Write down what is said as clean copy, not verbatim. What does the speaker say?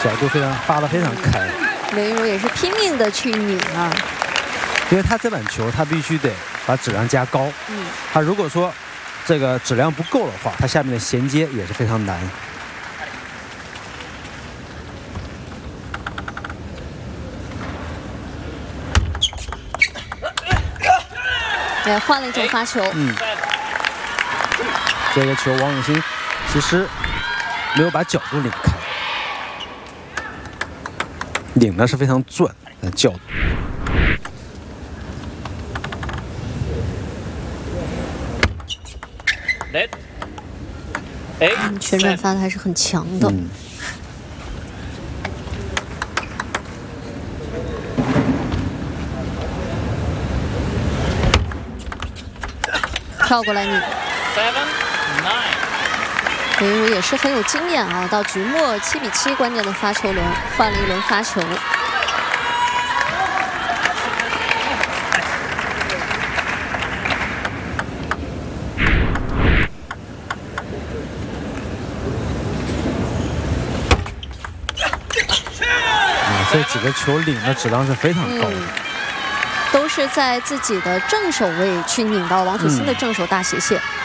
角度发得非常开。 刘云儒也是拼命的去拧啊， 因为他这板球他必须得把质量加高。他如果说这个质量不够的话，他下面的衔接也是非常难。 哎，换了一种发球。 这个球王永欣其实没有把角度拧开，拧的是非常转的角度。 旋转发的还是很强的。跳过来拧。刘云儒也是很有经验啊，到局末7比7关键的发球轮换了一轮发球。 这几个球拧的质量是非常高的。 都是在自己的正手位去拧到王楚钦的正手大斜线。